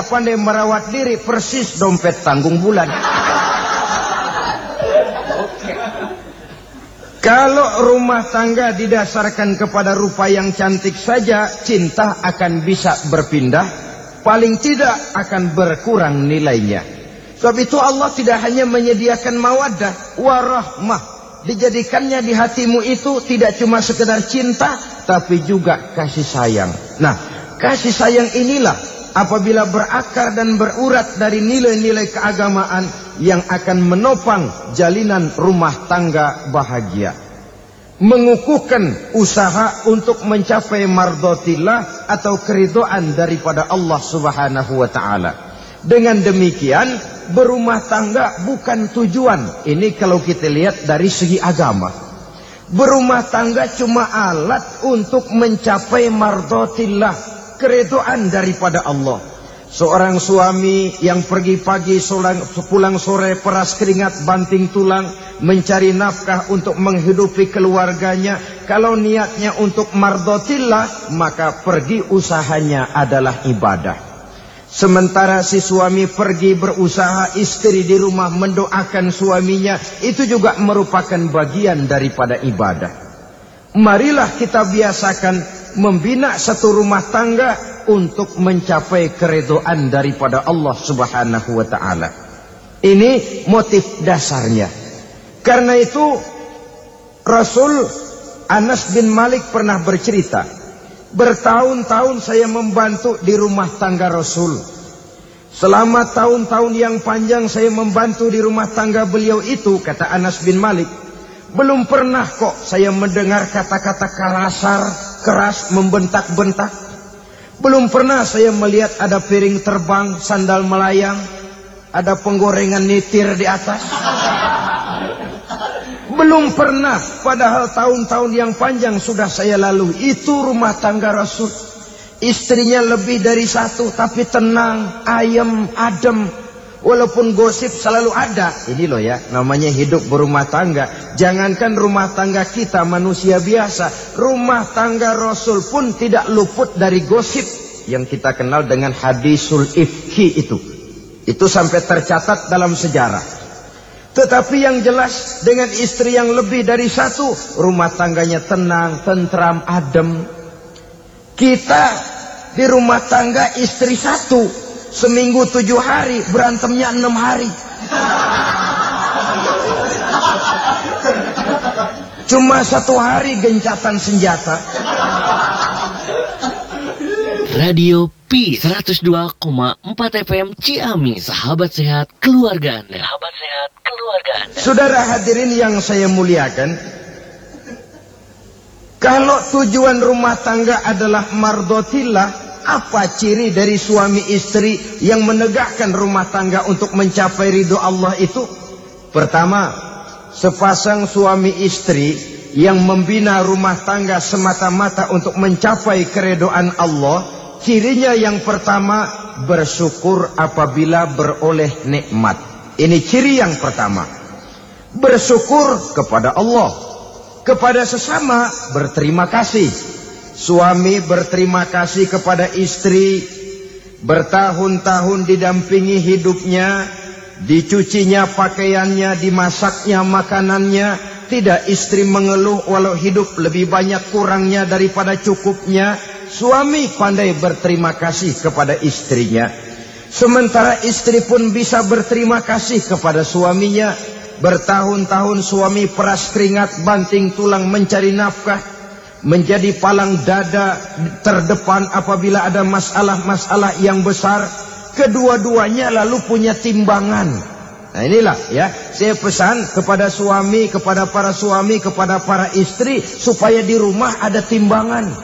tidak pandai merawat diri, persis dompet tanggung bulan. Kalau rumah tangga didasarkan kepada rupa yang cantik saja, cinta akan bisa berpindah, paling tidak akan berkurang nilainya. Sebab itu Allah tidak hanya menyediakan mawaddah, warahmah. Dijadikannya di hatimu itu tidak cuma sekedar cinta, tapi juga kasih sayang. Nah, kasih sayang inilah apabila berakar dan berurat dari nilai-nilai keagamaan yang akan menopang jalinan rumah tangga bahagia. Mengukuhkan usaha untuk mencapai mardhatillah atau keridhaan daripada Allah Subhanahu wa taala. Dengan demikian, berumah tangga bukan tujuan. Ini kalau kita lihat dari segi agama. Berumah tangga cuma alat untuk mencapai mardhatillah, keridhaan daripada Allah. Seorang suami yang pergi pagi pulang sore peras keringat banting tulang mencari nafkah untuk menghidupi keluarganya, kalau niatnya untuk mardhatillah maka pergi usahanya adalah ibadah. Sementara si suami pergi berusaha, istri di rumah mendoakan suaminya, itu juga merupakan bagian daripada ibadah. Marilah kita biasakan membina satu rumah tangga untuk mencapai keridhaan daripada Allah Subhanahu wa taala. Ini motif dasarnya. Karena itu Rasul Anas bin Malik pernah bercerita, bertahun-tahun saya membantu di rumah tangga Rasul. Selama tahun-tahun yang panjang saya membantu di rumah tangga beliau itu, kata Anas bin Malik, belum pernah kok saya mendengar kata-kata kasar, keras, membentak-bentak. Belum pernah saya melihat ada piring terbang, sandal melayang, ada penggorengan nitir di atas. Belum pernah, padahal tahun-tahun yang panjang sudah saya lalui. Itu rumah tangga Rasul. Istrinya lebih dari satu, tapi tenang, ayem, adem. Walaupun gosip selalu ada. Ini loh ya, namanya hidup berumah tangga. Jangankan rumah tangga kita manusia biasa, rumah tangga Rasul pun tidak luput dari gosip yang kita kenal dengan hadisul ifki itu. Itu sampai tercatat dalam sejarah. Tetapi yang jelas dengan istri yang lebih dari satu, rumah tangganya tenang, tentram, adem. Kita di rumah tangga istri satu, seminggu 7 hari, berantemnya 6 hari. Cuma 1 hari gencatan senjata. Radio P 102,4 FM Ciamis, sahabat sehat keluarga Anda. Sahabat sehat keluarga Anda. Saudara hadirin yang saya muliakan, kalau tujuan rumah tangga adalah mardhatillah, apa ciri dari suami istri yang menegakkan rumah tangga untuk mencapai ridho Allah itu? Pertama, sepasang suami istri yang membina rumah tangga semata-mata untuk mencapai keridhaan Allah, cirinya yang pertama, bersyukur apabila beroleh nikmat. Ini ciri yang pertama. Bersyukur kepada Allah, kepada sesama berterima kasih. Suami berterima kasih kepada istri, bertahun-tahun didampingi hidupnya, dicucinya pakaiannya, dimasaknya makanannya. Tidak istri mengeluh walau hidup lebih banyak kurangnya daripada cukupnya. Suami pandai berterima kasih kepada istrinya. Sementara istri pun bisa berterima kasih kepada suaminya. Bertahun-tahun suami peras keringat, banting tulang mencari nafkah, menjadi palang dada terdepan apabila ada masalah-masalah yang besar. Kedua-duanya lalu punya timbangan. Nah inilah ya, saya pesan kepada suami, kepada para suami, kepada para istri, supaya di rumah ada timbangan.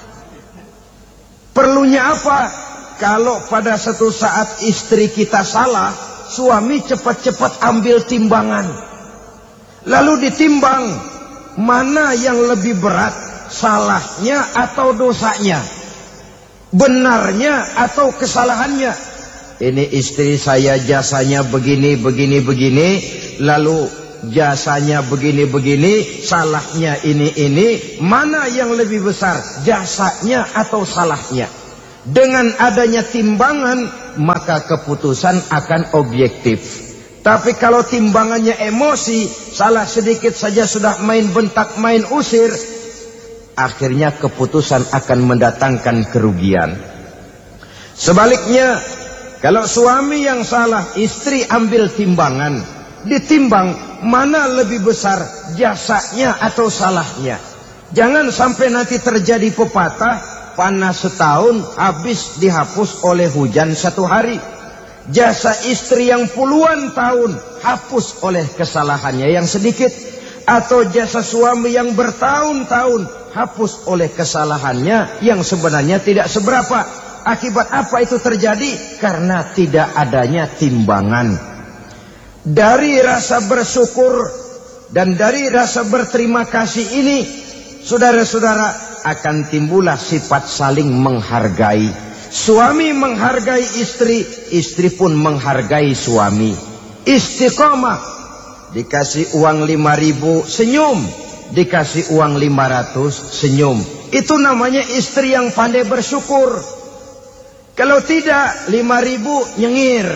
Perlunya apa? Kalau pada satu saat istri kita salah, suami cepat-cepat ambil timbangan. Lalu ditimbang, mana yang lebih berat, salahnya atau dosanya? Benarnya atau kesalahannya? Ini istri saya jasanya begini, lalu jasanya begini, salahnya ini. Mana yang lebih besar, jasanya atau salahnya? Dengan adanya timbangan, maka keputusan akan objektif. Tapi kalau timbangannya emosi, salah sedikit saja sudah main bentak, main usir, akhirnya keputusan akan mendatangkan kerugian. Sebaliknya, kalau suami yang salah, istri ambil timbangan, ditimbang mana lebih besar jasanya atau salahnya. Jangan sampai nanti terjadi pepatah, panas setahun habis dihapus oleh hujan satu hari. Jasa istri yang puluhan tahun hapus oleh kesalahannya yang sedikit, atau jasa suami yang bertahun-tahun hapus oleh kesalahannya yang sebenarnya tidak seberapa. Akibat apa itu terjadi? Karena tidak adanya timbangan. Dari rasa bersyukur dan dari rasa berterima kasih ini, saudara-saudara, akan timbullah sifat saling menghargai. Suami menghargai istri, istri pun menghargai suami. Istiqomah. Dikasih uang 5.000 senyum, dikasih uang 500 senyum. Itu namanya istri yang pandai bersyukur. Kalau tidak, 5.000 nyengir,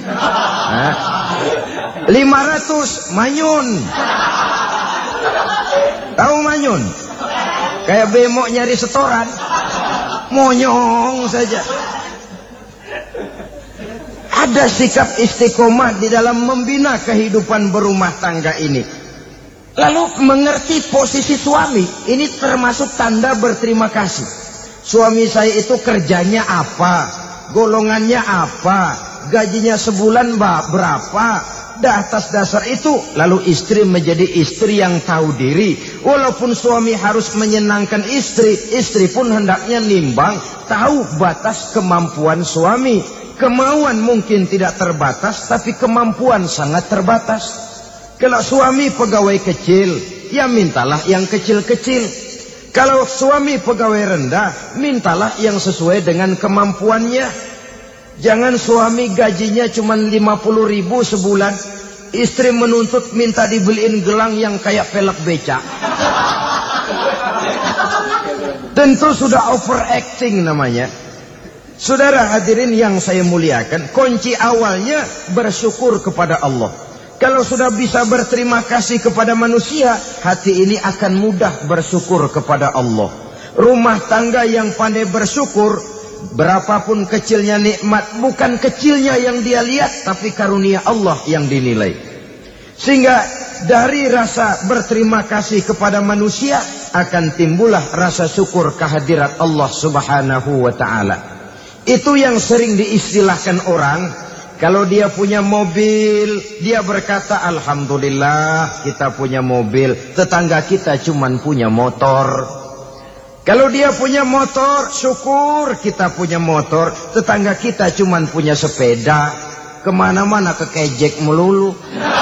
500 manyun. Tahu manyun? Kayak bemo nyari setoran, monyong saja. Ada sikap istiqomah di dalam membina kehidupan berumah tangga ini. Lalu mengerti posisi suami, ini termasuk tanda berterima kasih. Suami saya itu kerjanya apa, golongannya apa, gajinya sebulan berapa. Atas dasar itu, lalu istri menjadi istri yang tahu diri. Walaupun suami harus menyenangkan istri, istri pun hendaknya nimbang, tahu batas kemampuan suami. Kemauan mungkin tidak terbatas, tapi kemampuan sangat terbatas. Kalau suami pegawai kecil, ya mintalah yang kecil-kecil. Kalau suami pegawai rendah, mintalah yang sesuai dengan kemampuannya. Jangan suami gajinya cuma 50.000 sebulan, istri menuntut minta dibeliin gelang yang kayak pelek becak. Tentu sudah overacting namanya. Saudara hadirin yang saya muliakan, kunci awalnya bersyukur kepada Allah. Kalau sudah bisa berterima kasih kepada manusia, hati ini akan mudah bersyukur kepada Allah. Rumah tangga yang pandai bersyukur, berapapun kecilnya nikmat, bukan kecilnya yang dia lihat, tapi karunia Allah yang dinilai. Sehingga dari rasa berterima kasih kepada manusia akan timbullah rasa syukur kehadirat Allah Subhanahu wa ta'ala. Itu yang sering diistilahkan orang, kalau dia punya mobil, dia berkata alhamdulillah kita punya mobil, tetangga kita cuman punya motor. Kalau dia punya motor, syukur kita punya motor, tetangga kita cuman punya sepeda, kemana-mana kekejek melulu.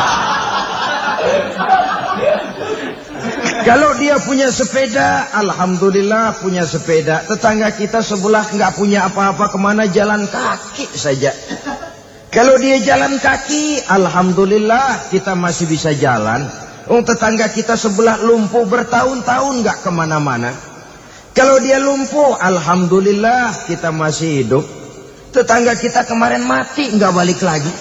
Kalau dia punya sepeda, alhamdulillah punya sepeda, tetangga kita sebelah nggak punya apa-apa, kemana jalan kaki saja. Kalau dia jalan kaki, alhamdulillah kita masih bisa jalan. Tetangga kita sebelah lumpuh bertahun-tahun nggak kemana-mana. Kalau dia lumpuh, alhamdulillah kita masih hidup. Tetangga kita kemarin mati, nggak balik lagi.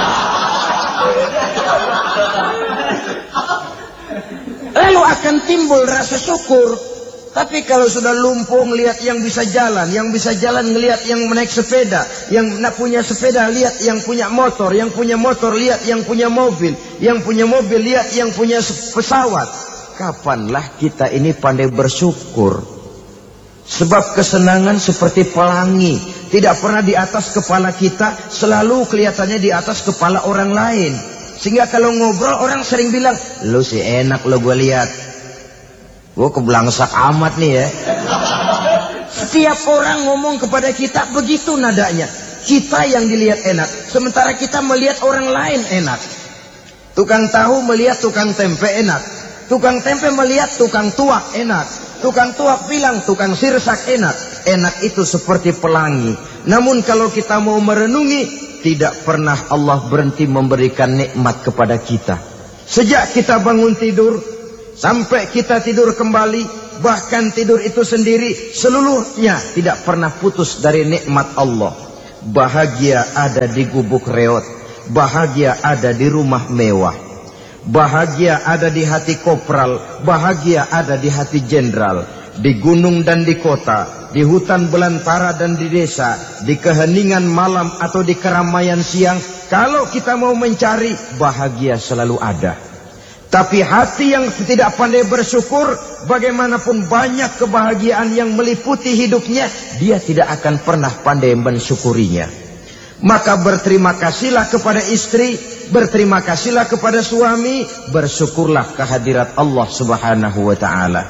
Lalu akan timbul rasa syukur. Tapi kalau sudah lumpuh ngelihat yang bisa jalan ngelihat yang naik sepeda, yang punya sepeda lihat yang punya motor lihat yang punya mobil lihat yang punya pesawat. Kapanlah kita ini pandai bersyukur? Sebab kesenangan seperti pelangi, tidak pernah di atas kepala kita, selalu kelihatannya di atas kepala orang lain. Sehingga kalau ngobrol orang sering bilang, lu sih enak lo gue lihat, gue kebelangsak amat nih ya. Setiap orang ngomong kepada kita begitu nadanya. Kita yang dilihat enak, sementara kita melihat orang lain enak. Tukang tahu melihat tukang tempe enak, tukang tempe melihat tukang tuak enak, tukang tuak bilang tukang sirsak enak. Enak itu seperti pelangi. Namun kalau kita mau merenungi, tidak pernah Allah berhenti memberikan nikmat kepada kita. Sejak kita bangun tidur sampai kita tidur kembali, bahkan tidur itu sendiri, seluruhnya tidak pernah putus dari nikmat Allah. Bahagia ada di gubuk reot, bahagia ada di rumah mewah, bahagia ada di hati kopral, bahagia ada di hati jenderal, di gunung dan di kota, di hutan belantara dan di desa, di keheningan malam atau di keramaian siang. Kalau kita mau mencari, bahagia selalu ada. Tapi hati yang tidak pandai bersyukur, bagaimanapun banyak kebahagiaan yang meliputi hidupnya, dia tidak akan pernah pandai mensyukurinya. Maka berterima kasihlah kepada istri, berterima kasihlah kepada suami, bersyukurlah kehadirat Allah Subhanahu wa ta'ala.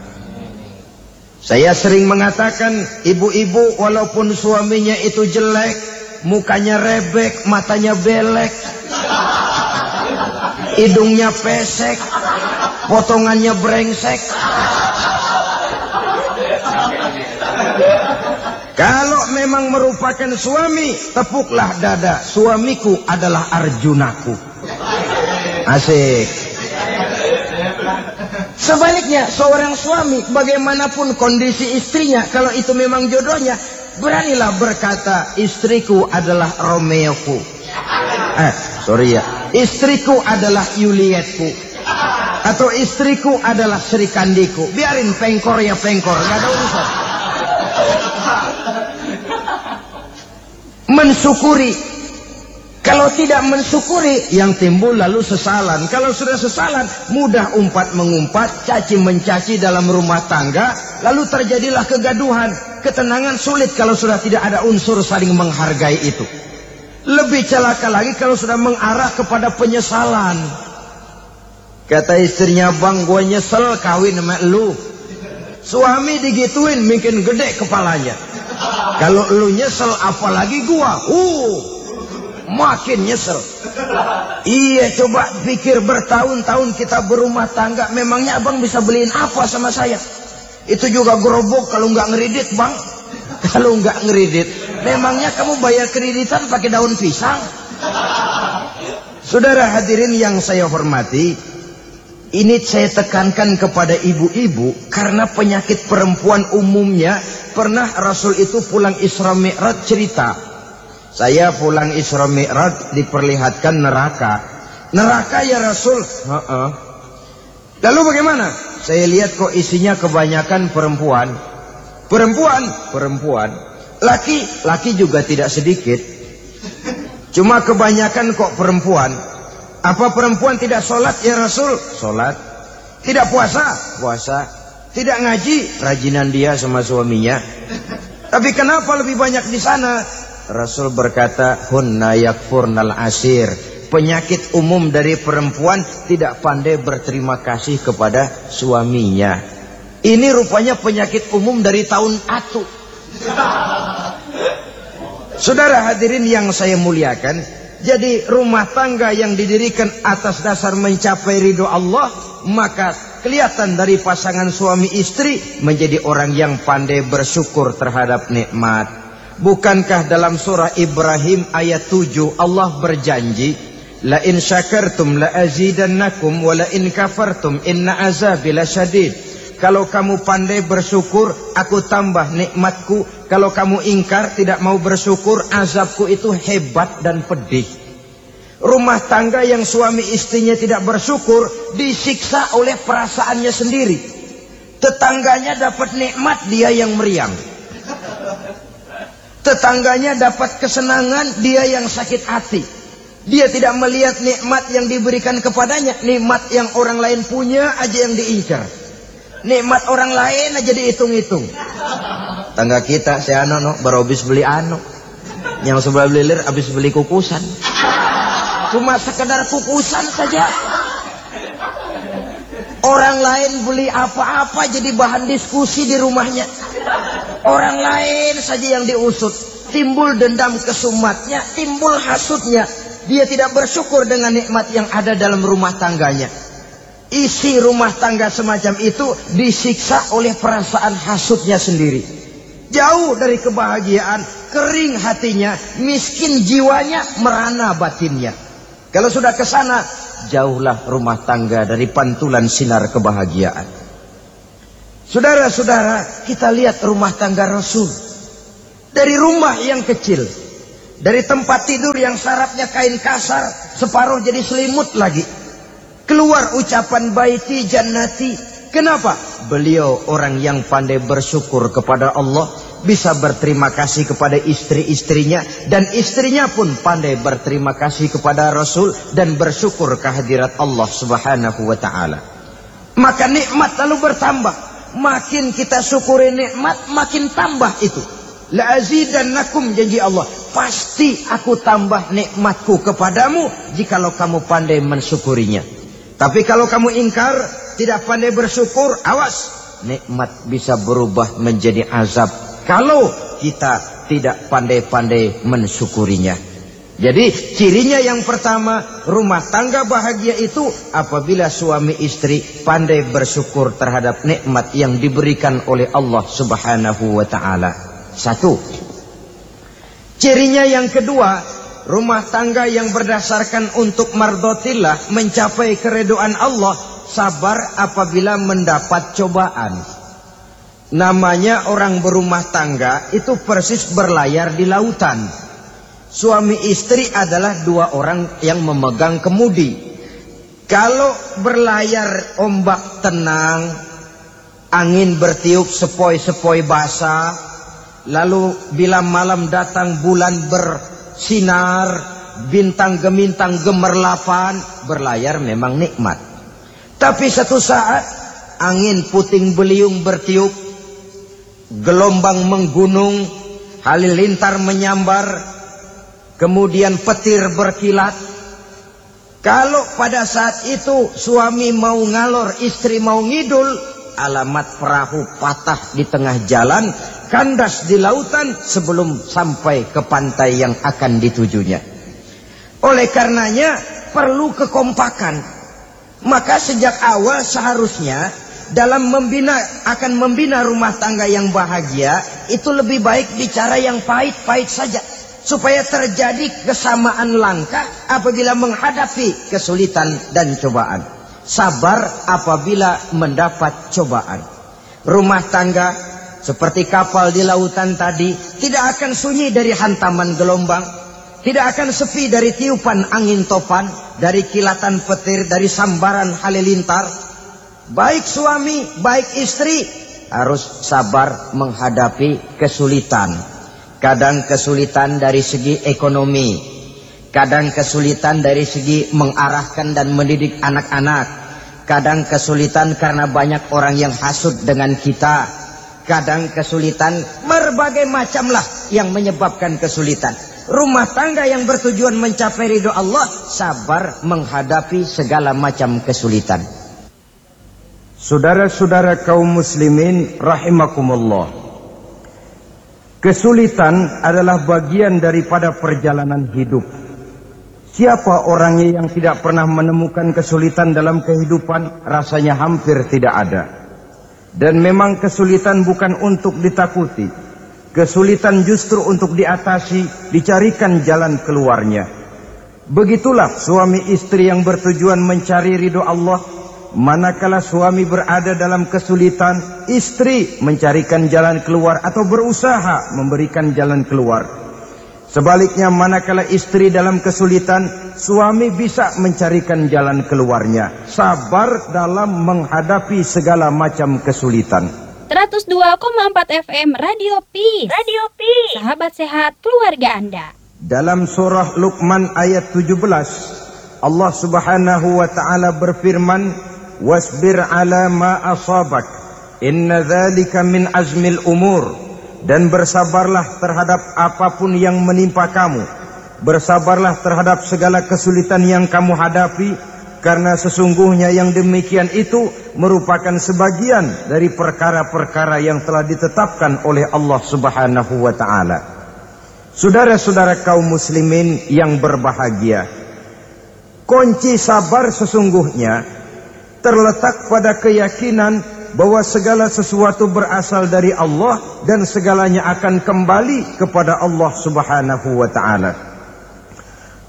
Saya sering mengatakan, ibu-ibu walaupun suaminya itu jelek, mukanya rebek, matanya belek, hidungnya pesek, potongannya brengsek, kalau memang merupakan suami, tepuklah dada, suamiku adalah Arjunaku. Asik. Sebaliknya, seorang suami bagaimanapun kondisi istrinya, kalau itu memang jodohnya, beranilah berkata, istriku adalah Romeoku. Istriku adalah Julietku, atau istriku adalah Sri Kandiku. Biarin pengkor ya pengkor, gak ada urusan. Mensyukuri. Kalau tidak mensyukuri, yang timbul lalu sesalan. Kalau sudah sesalan, mudah umpat mengumpat, caci mencaci dalam rumah tangga, lalu terjadilah kegaduhan. Ketenangan sulit kalau sudah tidak ada unsur saling menghargai itu. Lebih celaka lagi kalau sudah mengarah kepada penyesalan. Kata istrinya, bang, gue nyesel kawin sama lu. Suami digituin, mungkin gede kepalanya. Kalau lu nyesel, apalagi gua, makin nyesel. Iya, coba pikir bertahun-tahun kita berumah tangga, memangnya abang bisa beliin apa sama saya? Itu juga gerobok kalau nggak ngeridit, bang. Kalau nggak ngeridit, memangnya kamu bayar kreditan pakai daun pisang? Saudara hadirin yang saya hormati, ini saya tekankan kepada ibu-ibu karena penyakit perempuan umumnya. Pernah Rasul itu pulang Isra Mi'raj cerita, saya pulang Isra Mi'raj diperlihatkan neraka. Neraka ya Rasul? Lalu bagaimana? Saya lihat kok isinya kebanyakan perempuan. Perempuan. Laki juga tidak sedikit. Cuma kebanyakan kok perempuan. Apa perempuan tidak sholat ya Rasul? Sholat. Tidak puasa? Puasa. Tidak ngaji? Rajinan dia sama suaminya. Tapi kenapa lebih banyak di sana? Rasul berkata, hunna yakfurnal asir. Penyakit umum dari perempuan tidak pandai berterima kasih kepada suaminya. Ini rupanya penyakit umum dari tahun atu. Saudara hadirin yang saya muliakan, jadi rumah tangga yang didirikan atas dasar mencapai ridho Allah, maka kelihatan dari pasangan suami istri menjadi orang yang pandai bersyukur terhadap nikmat. Bukankah dalam surah Ibrahim ayat 7 Allah berjanji, la in syakartum la azidannakum wa la in kafartum inna azabi lasyadid. Kalau kamu pandai bersyukur, aku tambah nikmatku. Kalau kamu ingkar, tidak mau bersyukur, azabku itu hebat dan pedih. Rumah tangga yang suami istrinya tidak bersyukur, disiksa oleh perasaannya sendiri. Tetangganya dapat nikmat, dia yang meriang. Tetangganya dapat kesenangan, dia yang sakit hati. Dia tidak melihat nikmat yang diberikan kepadanya. Nikmat yang orang lain punya aja yang diincar. Nikmat orang lain aja dihitung-hitung. Tangga kita, si Ano, baru habis beli Ano. Yang sebelah belilir habis beli kukusan. Cuma sekedar kukusan saja. Orang lain beli apa-apa jadi bahan diskusi di rumahnya. Orang lain saja yang diusut. Timbul dendam kesumatnya, timbul hasutnya. Dia tidak bersyukur dengan nikmat yang ada dalam rumah tangganya. Isi rumah tangga semacam itu disiksa oleh perasaan hasutnya sendiri. Jauh dari kebahagiaan, kering hatinya, miskin jiwanya, merana batinnya. Kalau sudah ke sana, jauhlah rumah tangga dari pantulan sinar kebahagiaan. Saudara-saudara, kita lihat rumah tangga Rasul. Dari rumah yang kecil, dari tempat tidur yang sarapnya kain kasar, separuh jadi selimut lagi, keluar ucapan baiti jannati. Kenapa? Beliau orang yang pandai bersyukur kepada Allah, bisa berterima kasih kepada istri-istrinya, dan istrinya pun pandai berterima kasih kepada Rasul dan bersyukur kehadirat Allah Subhanahu wa taala. Maka nikmat lalu bertambah. Makin kita syukuri nikmat, makin tambah itu. La azidannakum, janji Allah, pasti aku tambah nikmatku kepadamu jikalau kamu pandai mensyukurinya. Tapi kalau kamu ingkar, tidak pandai bersyukur, awas, nikmat bisa berubah menjadi azab kalau kita tidak pandai-pandai mensyukurinya. Jadi cirinya yang pertama, rumah tangga bahagia itu apabila suami istri pandai bersyukur terhadap nikmat yang diberikan oleh Allah Subhanahu wa taala. Satu. Cirinya yang kedua, rumah tangga yang berdasarkan untuk mardotillah, mencapai keredoan Allah, sabar apabila mendapat cobaan. Namanya orang berumah tangga itu persis berlayar di lautan. Suami istri adalah dua orang yang memegang kemudi. Kalau berlayar ombak tenang, angin bertiup sepoi-sepoi basah, lalu bila malam datang bulan bersinar, bintang gemintang gemerlapan, berlayar memang nikmat. Tapi satu saat angin puting beliung bertiup, gelombang menggunung, halilintar menyambar, kemudian petir berkilat. Kalau pada saat itu suami mau ngalor, istri mau ngidul, alamat perahu patah di tengah jalan, kandas di lautan sebelum sampai ke pantai yang akan ditujunya. Oleh karenanya perlu kekompakan. Maka sejak awal seharusnya dalam membina rumah tangga yang bahagia, itu lebih baik bicara yang pahit-pahit saja, supaya terjadi kesamaan langkah apabila menghadapi kesulitan dan cobaan. Sabar apabila mendapat cobaan. Rumah tangga seperti kapal di lautan tadi tidak akan sunyi dari hantaman gelombang, tidak akan sepi dari tiupan angin topan, dari kilatan petir, dari sambaran halilintar. Baik suami, baik istri harus sabar menghadapi kesulitan. Kadang kesulitan dari segi ekonomi, kadang kesulitan dari segi mengarahkan dan mendidik anak-anak, kadang kesulitan karena banyak orang yang hasut dengan kita, kadang kesulitan berbagai macamlah yang menyebabkan kesulitan. Rumah tangga yang bertujuan mencapai ridho Allah, sabar menghadapi segala macam kesulitan. Saudara-saudara kaum muslimin rahimakumullah, kesulitan adalah bagian daripada perjalanan hidup. Siapa orangnya yang tidak pernah menemukan kesulitan dalam kehidupan? Rasanya hampir tidak ada. Dan memang kesulitan bukan untuk ditakuti. Kesulitan justru untuk diatasi, dicarikan jalan keluarnya. Begitulah suami istri yang bertujuan mencari ridho Allah. Manakala suami berada dalam kesulitan, istri mencarikan jalan keluar atau berusaha memberikan jalan keluar. Sebaliknya manakala istri dalam kesulitan, suami bisa mencarikan jalan keluarnya. Sabar dalam menghadapi segala macam kesulitan. 102,4 FM Radio Peace. Radio Peace. Sahabat sehat keluarga Anda. Dalam surah Luqman ayat 17, Allah Subhanahu wa taala berfirman, wasbir ala ma asabak, inna dzalika min azmil umur. Dan bersabarlah terhadap apapun yang menimpa kamu. Bersabarlah terhadap segala kesulitan yang kamu hadapi, karena sesungguhnya yang demikian itu merupakan sebagian dari perkara-perkara yang telah ditetapkan oleh Allah Subhanahu wa taala. Saudara-saudara kaum muslimin yang berbahagia, kunci sabar sesungguhnya terletak pada keyakinan bahwa segala sesuatu berasal dari Allah dan segalanya akan kembali kepada Allah Subhanahu wa taala.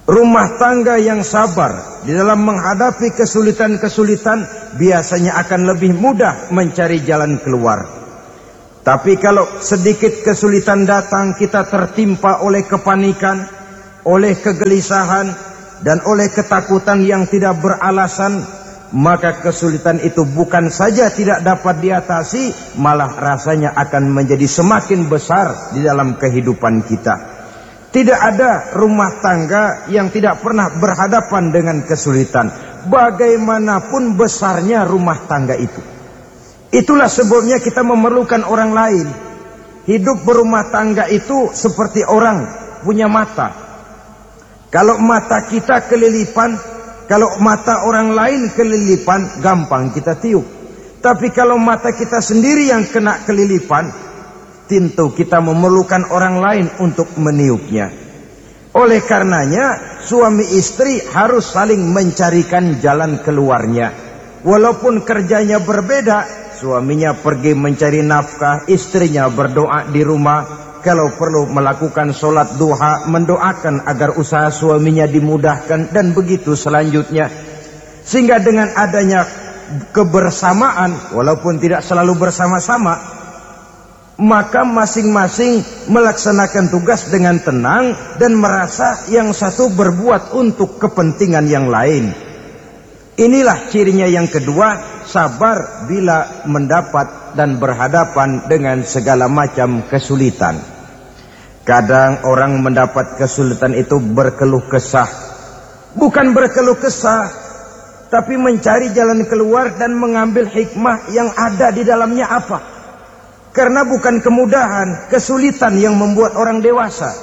Rumah tangga yang sabar di dalam menghadapi kesulitan-kesulitan biasanya akan lebih mudah mencari jalan keluar. Tapi kalau sedikit kesulitan datang, kita tertimpa oleh kepanikan, oleh kegelisahan, dan oleh ketakutan yang tidak beralasan, maka kesulitan itu bukan saja tidak dapat diatasi, malah rasanya akan menjadi semakin besar di dalam kehidupan kita. Tidak ada rumah tangga yang tidak pernah berhadapan dengan kesulitan, bagaimanapun besarnya rumah tangga itu. Itulah sebabnya kita memerlukan orang lain. Hidup berumah tangga itu seperti orang punya mata. Kalau mata kita kelilipan, kalau mata orang lain kelilipan, gampang kita tiup. Tapi kalau mata kita sendiri yang kena kelilipan, tentu kita memerlukan orang lain untuk meniupnya. Oleh karenanya, suami istri harus saling mencarikan jalan keluarnya. Walaupun kerjanya berbeda, suaminya pergi mencari nafkah, istrinya berdoa di rumah. Kalau perlu melakukan sholat duha, mendoakan agar usaha suaminya dimudahkan, dan begitu selanjutnya. Sehingga dengan adanya kebersamaan, walaupun tidak selalu bersama-sama, maka masing-masing melaksanakan tugas dengan tenang dan merasa yang satu berbuat untuk kepentingan yang lain. Inilah cirinya yang kedua, sabar bila mendapat dan berhadapan dengan segala macam kesulitan. Kadang orang mendapat kesulitan itu berkeluh kesah. Bukan berkeluh kesah, tapi mencari jalan keluar dan mengambil hikmah yang ada di dalamnya apa. Karena bukan kemudahan, kesulitan yang membuat orang dewasa.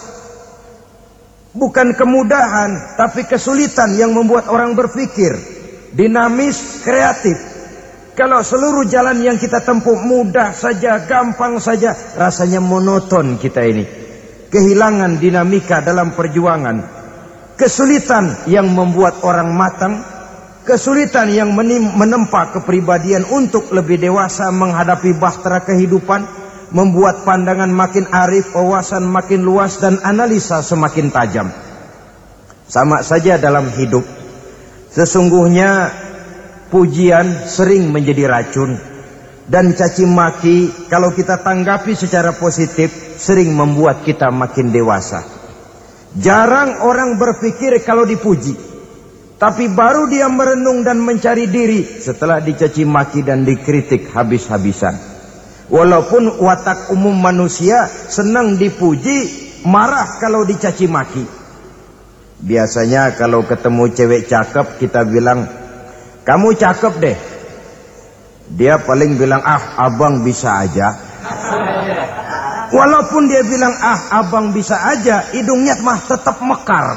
Bukan kemudahan, tapi kesulitan yang membuat orang berpikir, dinamis, kreatif. Kalau seluruh jalan yang kita tempuh mudah saja, gampang saja, rasanya monoton kita ini. Kehilangan dinamika dalam perjuangan. Kesulitan yang membuat orang matang, kesulitan yang menempa kepribadian untuk lebih dewasa menghadapi bahtera kehidupan, membuat pandangan makin arif, wawasan makin luas, dan analisa semakin tajam. Sama saja dalam hidup. Sesungguhnya pujian sering menjadi racun, dan caci maki kalau kita tanggapi secara positif sering membuat kita makin dewasa. Jarang orang berpikir kalau dipuji. Tapi baru dia merenung dan mencari diri setelah dicaci maki dan dikritik habis-habisan. Walaupun watak umum manusia senang dipuji, marah kalau dicaci maki. Biasanya kalau ketemu cewek cakep kita bilang, "Kamu cakep deh." Dia paling bilang, "Ah, abang bisa aja." Walaupun dia bilang, "Ah, abang bisa aja," hidungnya mah tetap mekar.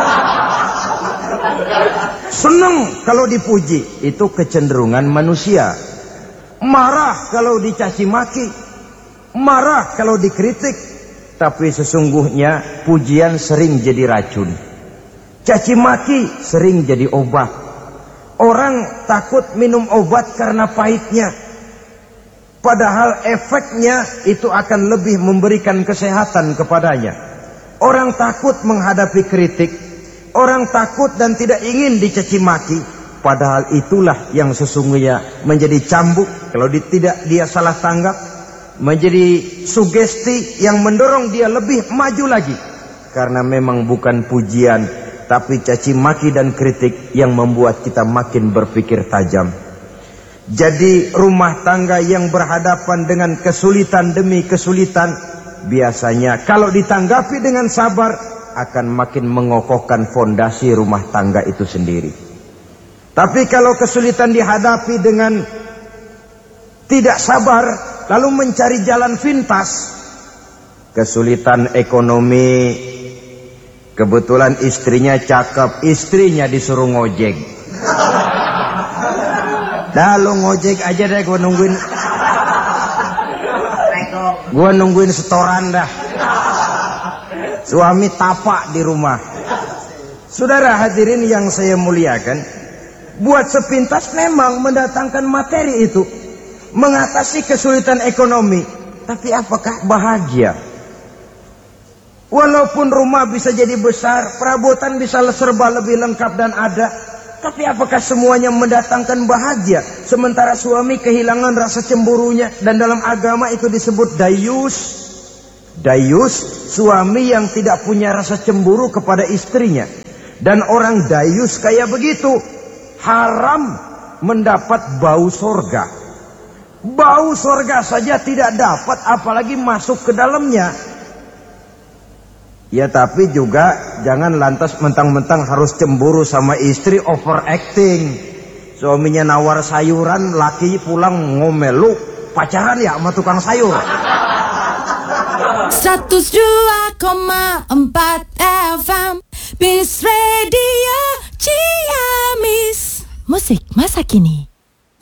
Senang kalau dipuji, itu kecenderungan manusia. Marah kalau dicaci maki, marah kalau dikritik. Tapi sesungguhnya pujian sering jadi racun, caci maki sering jadi obat. Orang takut minum obat karena pahitnya, padahal efeknya itu akan lebih memberikan kesehatan kepadanya. Orang takut menghadapi kritik, orang takut dan tidak ingin dicaci maki, padahal itulah yang sesungguhnya menjadi cambuk kalau tidak dia salah tanggap, menjadi sugesti yang mendorong dia lebih maju lagi. Karena memang bukan pujian, tapi caci maki dan kritik yang membuat kita makin berpikir tajam. Jadi rumah tangga yang berhadapan dengan kesulitan demi kesulitan, biasanya kalau ditanggapi dengan sabar, akan makin mengokohkan fondasi rumah tangga itu sendiri. Tapi kalau kesulitan dihadapi dengan tidak sabar, lalu mencari jalan pintas, kesulitan ekonomi, kebetulan istrinya cakep, istrinya disuruh ngojek. Dah lo ngojek aja deh, gue nungguin setoran dah. Suami tapak di rumah. Saudara hadirin yang saya muliakan, buat sepintas memang mendatangkan materi itu, mengatasi kesulitan ekonomi. Tapi apakah bahagia? Walaupun rumah bisa jadi besar, perabotan bisa serba lebih lengkap dan ada, tapi apakah semuanya mendatangkan bahagia? Sementara suami kehilangan rasa cemburunya, dan dalam agama itu disebut dayus. Dayus, suami yang tidak punya rasa cemburu kepada istrinya. Dan orang dayus kayak begitu, haram mendapat bau sorga. Bau sorga saja tidak dapat, apalagi masuk ke dalamnya. Ya tapi juga jangan lantas mentang-mentang harus cemburu sama istri, overacting. Suaminya nawar sayuran, laki pulang ngomel, lu pacaran ya sama tukang sayur. 102,4 FM Peace Radio Ciamis. Musik masa kini.